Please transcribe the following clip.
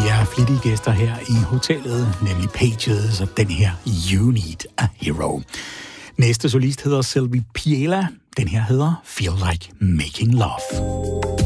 er flittige gæster her i hotellet, nemlig Pages og den her You Need a Hero. Næste solist hedder Sylvie Piela. Den her hedder Feel Like Making Love.